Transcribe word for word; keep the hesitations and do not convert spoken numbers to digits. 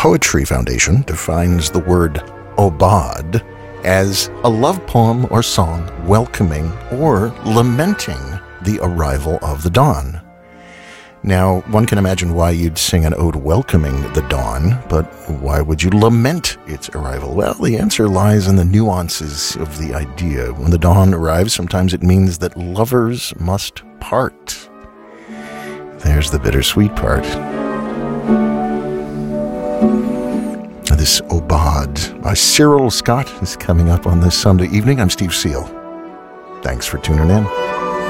Poetry Foundation defines the word aubade as a love poem or song welcoming or lamenting the arrival of the dawn. Now, one can imagine why you'd sing an ode welcoming the dawn, but why would you lament its arrival? Well, the answer lies in the nuances of the idea. When the dawn arrives, sometimes it means that lovers must part. There's the bittersweet part. This aubade by Cyril Scott is coming up on this Sunday evening. I'm Steve Seal. Thanks for tuning in.